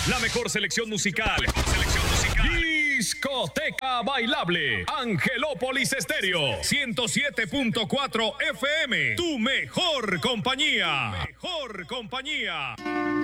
La mejor selección musical. Discoteca Bailable. Angelópolis Estéreo. 107.4 FM. Tu mejor compañía. Mejor compañía.